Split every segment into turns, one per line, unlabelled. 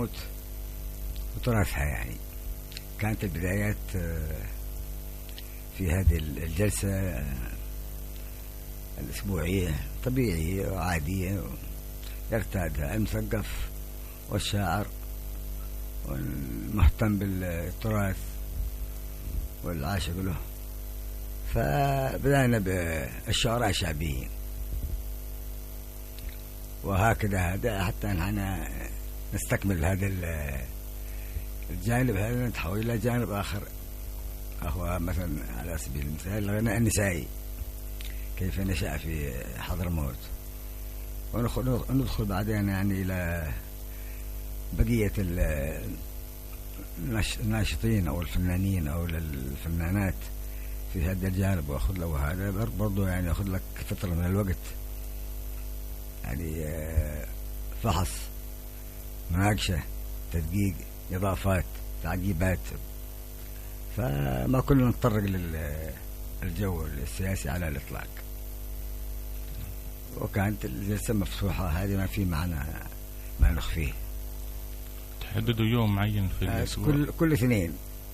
حضرموت وتراثها. يعني كانت البدايات في هذه الجلسة الأسبوعية طبيعية وعادية يرتادها المثقف والشاعر والمهتم بالتراث والعاشق له. فبدأنا بالشعراء الشعبيين، وهكذا هذا حتى نحن نستكمل هذا الجانب، هذا نتحول إلى جانب آخر، هو مثلا على سبيل المثال الغناء النسائي كيف نشأ في حضرموت، وندخل بعدين يعني إلى بقية الناشطين أو الفنانين أو الفنانات في هذا الجانب، وأخذ له هذا برضو يعني أخذ لك فترة من الوقت، يعني فحص، مناقشة، تدقيق، إضافات، تعقيبات. فما كنا نتطرق للجو السياسي على الإطلاق، وكانت الجلسة مفتوحة. هذه ما في معنى ما نخفيه.
تحددوا يوم معين في الأسبوع؟
كل اثنين،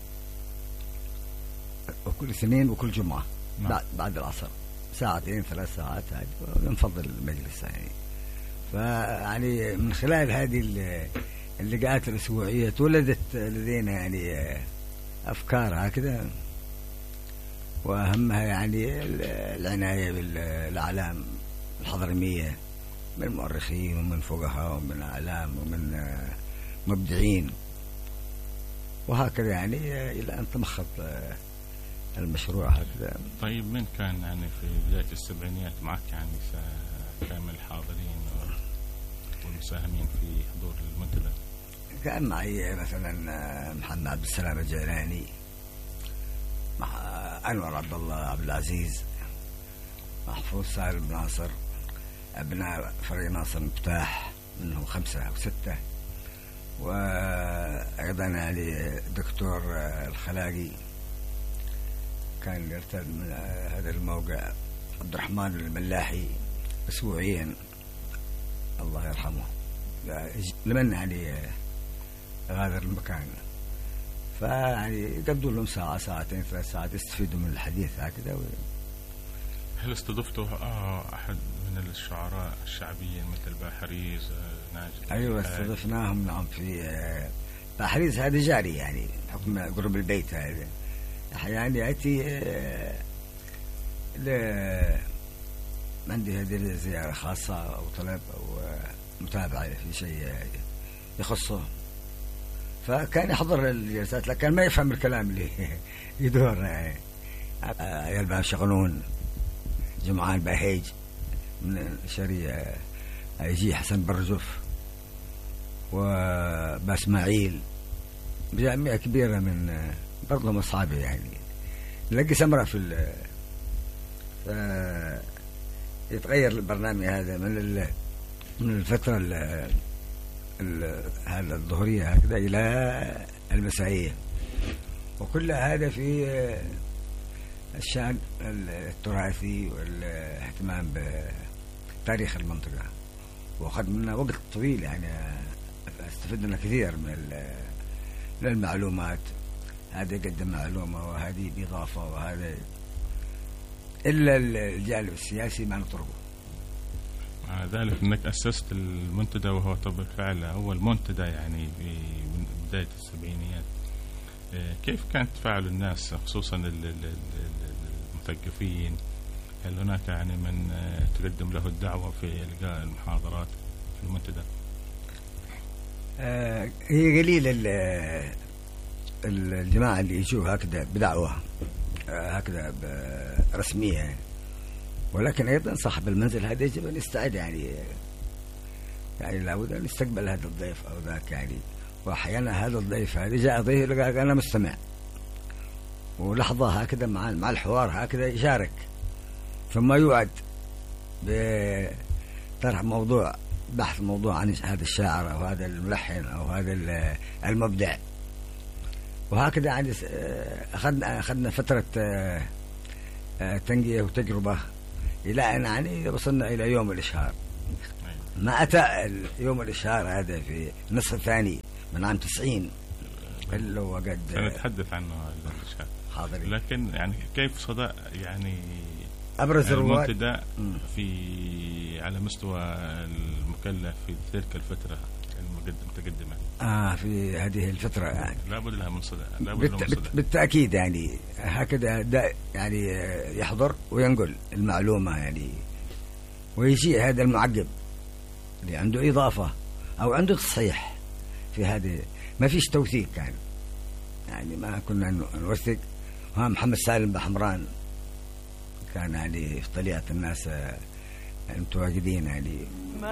وكل اثنين وكل جمعة بعد العصر 2-3 ساعات هذه ونفضل المجلس. يعني فيعني من خلال هذه اللقاءات الأسبوعية تولدت لدينا يعني أفكار هكذا، وأهمها يعني العناية بالأعلام الحضرمية من مؤرخين ومن فقهاء ومن أعلام ومن مبدعين، وهكذا يعني إلى أن تمخض المشروع هكذا.
طيب من كان يعني في بداية السبعينيات معك يعني كامل الحاضرين والمساهمين في حضور المنتدى؟
كان معي مثلا محمد عبد السلام الجيلاني، مع أنور عبد الله عبد العزيز، محفوظ سالم بن ناصر، أبناء فريق ناصر مفتاح منهم 5 أو 6، وأيضا يعني دكتور الخلاقي كان يرتاد من هذا الموقع، عبد الرحمن الملاحي أسبوعيا الله يرحمه لمن يعني غادر المكان. فيعني يقضوا لهم ساعة 2-3 ساعات يستفيدوا من الحديث هكذا.
هل استضفتوا أحد من الشعراء الشعبيين مثل باحريز، ناجي؟
أيوة استضفناهم، نعم. في باحريز هذا جاري يعني بحكم قرب البيت، هذا أحيانا يأتي عندي هذه زيارة خاصة أو طلب أو متابعة في شيء يخصه، فكان يحضر الجلسات لكن ما يفهم الكلام اللي يدور. يلبان شغلون، جمعان باهيج من شريعة، يجي حسن برزف وباسماعيل، بجميع كبيرة من برضهم أصحابي. يعني نلاقي سمرة في يتغير البرنامج هذا من الفترة هذا الظهرية هكذا إلى المسائية، وكل هذا في الشأن التراثي والاهتمام بتاريخ المنطقة. وأخذ منا وقت طويل، يعني استفدنا كثير من المعلومات. هذا يقدم معلومة وهذه بإضافة وهذا، إلا الجانب السياسي ما نطرقه.
مع ذلك أنك أسست المنتدى، وهو بالفعل أول منتدى يعني في بداية السبعينيات. كيف كانت تفاعل الناس خصوصا المثقفين؟ هل هناك يعني من تقدم له الدعوة في إلقاء المحاضرات في المنتدى؟
هي قليل الجماعة اللي يجوا هكذا بدعوة هكذا رسمية، ولكن أيضا صاحب المنزل هذا يجب أن يستعد، يعني لابد أن يستقبل هذا الضيف أو ذاك. يعني وأحيانا هذا الضيف هذا جاء ضيف لقى أنا مستمع، ولحظة هكذا مع الحوار هكذا يشارك، ثم يوعد بطرح موضوع، بحث موضوع عن هذا الشاعر أو هذا الملحن أو هذا المبدع. وهكذا يعني أخذنا فترة تنقية وتجربة إلى أن يعني وصلنا إلى يوم الإشهار. ما أتى يوم الإشهار هذا في النصف الثاني من عام 90 اللي هو قد
سنتحدث عنه هذا الشاب
حاضرين.
لكن يعني كيف صدى يعني
أبرز الرواد
المنتدى في على مستوى المكلف في تلك الفترة المتقدمة
في هذه الفترة يعني
لابد لها من صدى،
بالتأكيد يعني هكذا يعني يحضر وينقل المعلومة يعني، ويجي هذا المعقب اللي عنده إضافة أو عنده تصحيح في هذه، ما فيش توثيق كان يعني ما كنا نوثق. ها محمد سالم بحمران كان يعني في طليعة الناس المتواجدين يعني